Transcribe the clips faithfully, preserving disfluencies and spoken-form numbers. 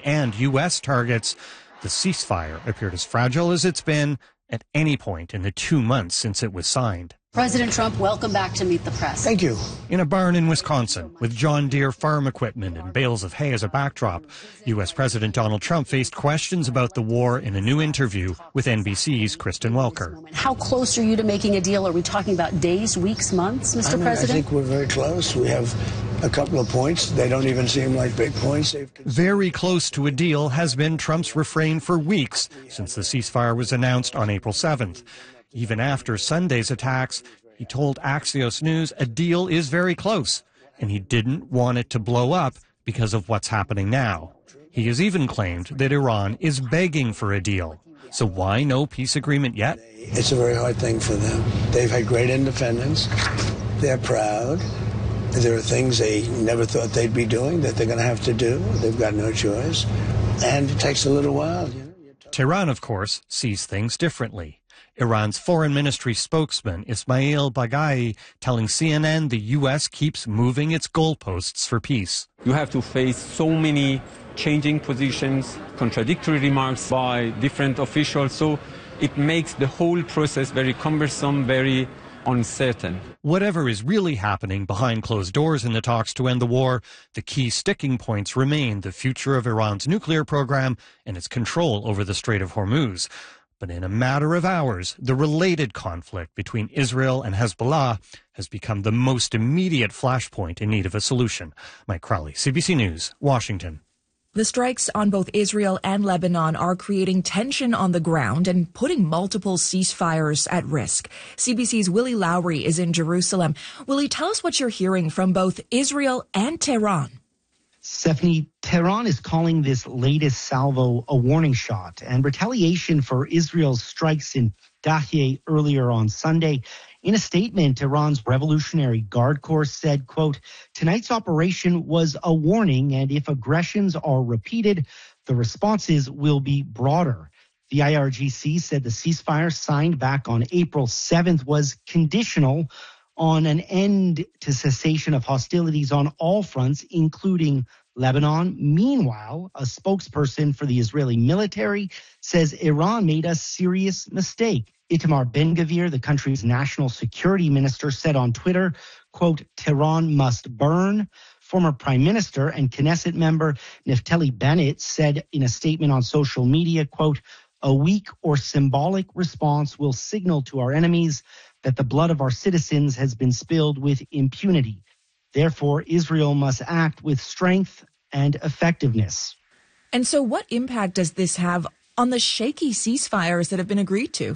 Israeli and U S targets, the ceasefire appeared as fragile as it's been at any point in the two months since it was signed. President Trump, welcome back to Meet the Press. Thank you. In a barn in Wisconsin, with John Deere farm equipment and bales of hay as a backdrop, U S. President Donald Trump faced questions about the war in a new interview with N B C's Kristen Welker. How close are you to making a deal? Are we talking about days, weeks, months, Mister I mean, President? I think we're very close. We have a couple of points. They don't even seem like big points. Very close to a deal has been Trump's refrain for weeks since the ceasefire was announced on April seventh. Even after Sunday's attacks, he told Axios News a deal is very close, and he didn't want it to blow up because of what's happening now. He has even claimed that Iran is begging for a deal. So why no peace agreement yet? It's a very hard thing for them. They've had great independence. They're proud. There are things they never thought they'd be doing that they're going to have to do. They've got no choice. And it takes a little while. You know? Tehran, of course, sees things differently. Iran's foreign ministry spokesman Ismail Baghai telling C N N the U S keeps moving its goalposts for peace. You have to face so many changing positions, contradictory remarks by different officials, so it makes the whole process very cumbersome, very uncertain. Whatever is really happening behind closed doors in the talks to end the war, the key sticking points remain the future of Iran's nuclear program and its control over the Strait of Hormuz. But in a matter of hours, the related conflict between Israel and Hezbollah has become the most immediate flashpoint in need of a solution. Mike Crowley, C B C News, Washington. The strikes on both Israel and Lebanon are creating tension on the ground and putting multiple ceasefires at risk. C B C's Willie Lowry is in Jerusalem. Willie, tell us what you're hearing from both Israel and Tehran. Stephanie, Tehran is calling this latest salvo a warning shot and retaliation for Israel's strikes in Dahieh earlier on Sunday. In a statement, Iran's Revolutionary Guard Corps said, quote, tonight's operation was a warning, and if aggressions are repeated, the responses will be broader. The I R G C said the ceasefire signed back on April seventh was conditional on an end to cessation of hostilities on all fronts, including Lebanon. Meanwhile, a spokesperson for the Israeli military says Iran made a serious mistake. Itamar Ben-Gvir, the country's national security minister, said on Twitter, quote, Tehran must burn. Former Prime Minister and Knesset member Naftali Bennett said in a statement on social media, quote, a weak or symbolic response will signal to our enemies that the blood of our citizens has been spilled with impunity. Therefore, Israel must act with strength and effectiveness. And so what impact does this have on the shaky ceasefires that have been agreed to?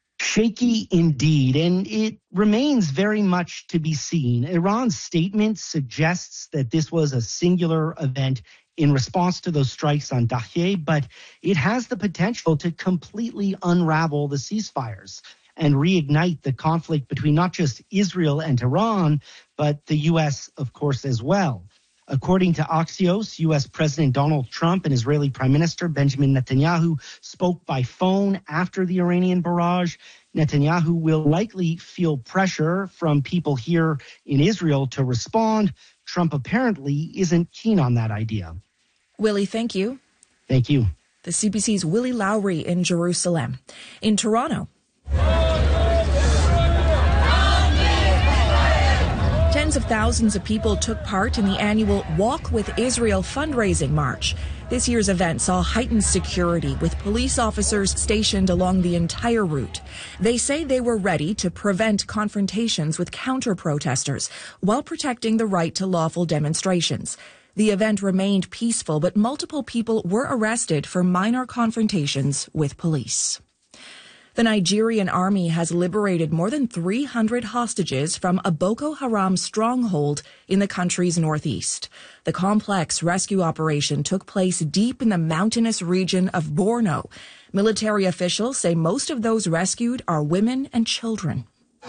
Shaky indeed, and it remains very much to be seen. Iran's statement suggests that this was a singular event in response to those strikes on Dahieh, but it has the potential to completely unravel the ceasefires and reignite the conflict between not just Israel and Iran, but the U S, of course, as well. According to Axios, U S. President Donald Trump and Israeli Prime Minister Benjamin Netanyahu spoke by phone after the Iranian barrage. Netanyahu will likely feel pressure from people here in Israel to respond. Trump apparently isn't keen on that idea. Willie, thank you. Thank you. The C B C's Willie Lowry in Jerusalem. In Toronto, tens of thousands of people took part in the annual Walk with Israel fundraising march. This year's event saw heightened security with police officers stationed along the entire route. They say they were ready to prevent confrontations with counter-protesters while protecting the right to lawful demonstrations. The event remained peaceful, but multiple people were arrested for minor confrontations with police. The Nigerian army has liberated more than three hundred hostages from a Boko Haram stronghold in the country's northeast. The complex rescue operation took place deep in the mountainous region of Borno. Military officials say most of those rescued are women and children.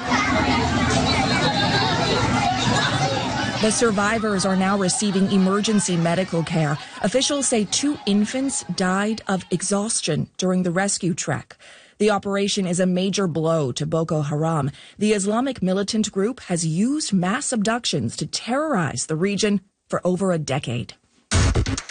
The survivors are now receiving emergency medical care. Officials say two infants died of exhaustion during the rescue trek. The operation is a major blow to Boko Haram. The Islamic militant group has used mass abductions to terrorize the region for over a decade.